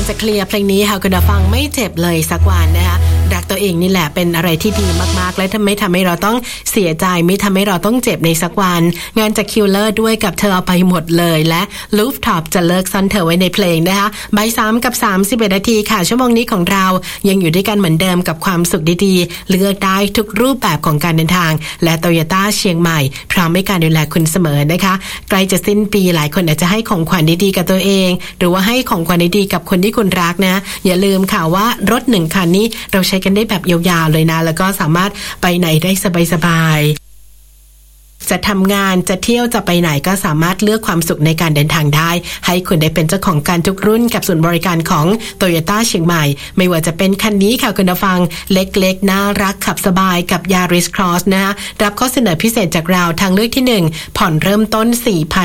จะเคลียร์เพลงนี้ค่ะคุณผู้ฟังไม่เจ็บเลยสักวันนะคะรักตัวเองนี่แหละเป็นอะไรที่ดีมากๆและไม่ทำให้เราต้องเสียใจไม่ทำให้เราต้องเจ็บในสักวันงานจากคิลเลอร์ด้วยกับเธอเอาไปหมดเลยและลูฟท็อปจะเลิกซ่อนเธอไว้ในเพลงนะคะบ่าย 3:31 นาทีค่ะชั่วโมงนี้ของเรายังอยู่ด้วยกันเหมือนเดิมกับความสุขดีๆเลือกได้ทุกรูปแบบของการเดินทางและโตโยต้าเชียงใหม่พร้อมให้การดูแลคุณเสมอนะคะใกล้จะสิ้นปีหลายคนอาจจะให้ของขวัญดีๆกับตัวเองหรือว่าให้ของขวัญดีๆกับคนที่คุณรักนะอย่าลืมค่ะว่ารถ1คันนี้เราใช้กันได้แบบยาวๆเลยนะแล้วก็สามารถไปไหนได้สบายๆจะทำงานจะเที่ยวจะไปไหนก็สามารถเลือกความสุขในการเดินทางได้ให้คุณได้เป็นเจ้าของการทุกรุ่นกับศูนย์บริการของ Toyota เชียงใหม่ไม่ว่าจะเป็นคันนี้ค่ะคุณผู้ฟังเล็กๆน่ารักขับสบายกับ Yaris Cross นะคะรับข้อเสนอพิเศษจากเราทางเลือกที่1ผ่อนเริ่มต้น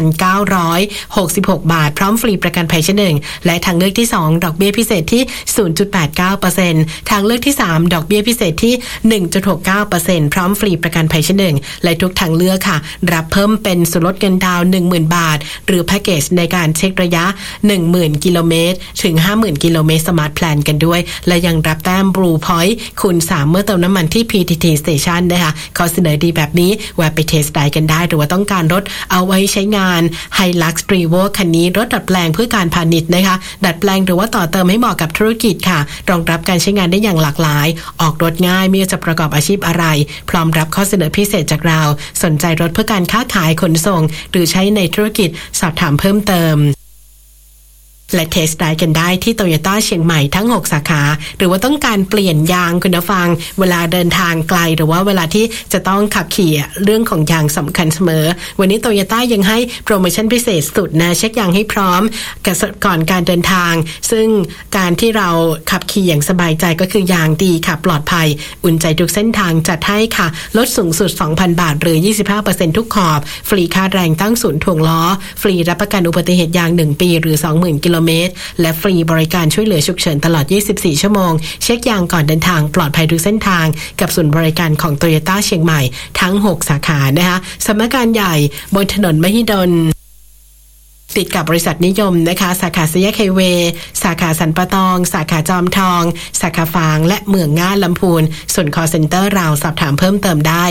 4,966 บาทพร้อมฟรีประกันภัยชั้น1และทางเลือกที่2ดอกเบี้ยพิเศษที่ 0.89% ทางเลือกที่3ดอกเบี้ยพิเศษที่ 1.69% พร้อมฟรีประกันภัยชั้น1และทุกทางเลือกรับเพิ่มเป็นส่วนลดเงินดาวน์ 10,000 บาทหรือแพ็กเกจในการเช็คระยะ 10,000 กิโลเมตรถึง 50,000 กิโลเมตรสมาร์ทแพลนกันด้วยและยังรับแต้ม Blue Point คูณ 3 เมื่อเติมน้ำมันที่ PTT Station นะคะข้อเสนอดีแบบนี้แวะไปเทสต์ไดรฟ์กันได้หรือว่าต้องการรถเอาไว้ใช้งาน Hilux Revo คันนี้รถดัดแปลงเพื่อการพาณิชย์นะคะดัดแปลงหรือว่าต่อเติมให้เหมาะกับธุรกิจค่ะรองรับการใช้งานได้อย่างหลากหลายออกรถง่ายไม่ว่าจะประกอบอาชีพอะไรพร้อมรับข้อเสนอพิเศษจากเราสนใจรถเพื่อการค้าขายขนส่งหรือใช้ในธุรกิจสอบถามเพิ่มเติมและเทสต์ไดรฟ์กันได้ที่ Toyota เชียงใหม่ทั้ง6สาขาหรือว่าต้องการเปลี่ยนยางคุณผู้ฟังเวลาเดินทางไกลหรือว่าเวลาที่จะต้องขับขี่เรื่องของยางสำคัญเสมอวันนี้ Toyota ยังให้โปรโมชั่นพิเศษสุดนะเช็คยางให้พร้อมก่อนการเดินทางซึ่งการที่เราขับขี่อย่างสบายใจก็คือยางดีค่ะปลอดภัยอุ่นใจทุกเส้นทางจัดให้ค่ะลดสูงสุด 2,000 บาทหรือ 25% ทุกขอบฟรีค่าแรงตั้งศูนย์ถ่วงล้อฟรีรับประกันอุบัติเหตุยาง1ปีหรือ 20,000 กิโลเมตรและฟรีบริการช่วยเหลือฉุกเฉินตลอด24ชั่วโมงเช็คยางก่อนเดินทางปลอดภัยทุกเส้นทางกับศูนย์บริการของ Toyota เชียงใหม่ทั้ง6สาขานะคะสำนักงานใหญ่บนถนนมหิดลติดกับบริษัทนิยมนะคะสาขาสี่แยกไฮเวย์สาขาสันปะตองสาขาจอมทองสาขาฝางและเมืองง่านลำพูนส่วน call center เราสอบถามเพิ่มเติมได้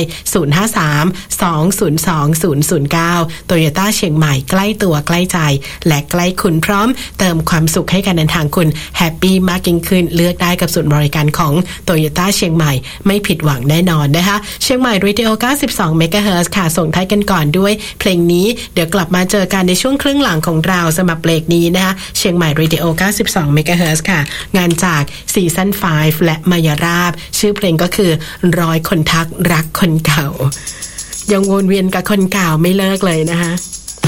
053-202-009 Toyota เชียงใหม่ใกล้ตัวใกล้ใจและใกล้คุณพร้อมเติมความสุขให้การเดินทางคุณแฮปปี้มากยิ่งขึ้นเลือกได้กับศูนย์บริการของ Toyota เชียงใหม่ไม่ผิดหวังแน่นอนนะคะเชียงใหม่ Radio 92 MHz ค่ะส่งท้ายกันก่อนด้วยเพลงนี้เดี๋ยวกลับมาเจอกันในช่วงครึ่งของเราสำหรับเบรกนี้นะคะเชียงใหม่ Radio 92 MHz ค่ะงานจากซีซั่น5และมายาราบชื่อเพลงก็คือ100 คนทักรักคนเก่ายังวนเวียนกับคนเก่าไม่เลิกเลยนะคะ